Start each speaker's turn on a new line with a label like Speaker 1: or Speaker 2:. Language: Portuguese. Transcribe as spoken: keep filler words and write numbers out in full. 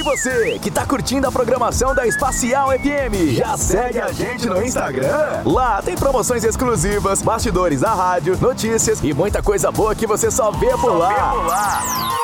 Speaker 1: você que tá curtindo a programação da Espacial F M, já segue a gente no Instagram? Lá tem promoções exclusivas, bastidores da rádio, notícias e muita coisa boa que você só vê por lá.